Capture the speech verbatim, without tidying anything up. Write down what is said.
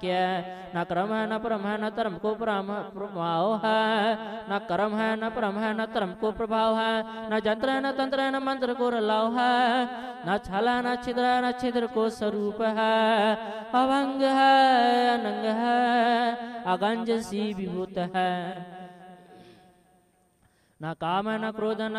साख्य न क्रम है न परम है न धर्म को प्रभाव है न कर्म है न परम है न धर्म को प्रभाव है न जंत्र है न तंत्र है न मंत्र को रलाव है न छल है न छिद्र है न छिद्र को स्वरूप है अभंग है अनंग है अगंज सी विभूत है न काम है न क्रोध न